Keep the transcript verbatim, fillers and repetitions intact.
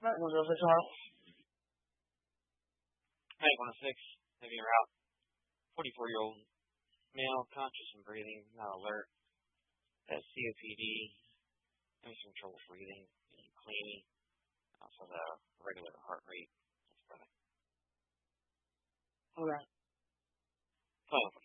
Right, one zero six Charles. Right, one oh six, heavy route. forty-four-year-old male, conscious and breathing, not alert. Has C O P D, having some trouble breathing, cleaning. Also has a regular heart rate. That's better. Okay. Oh.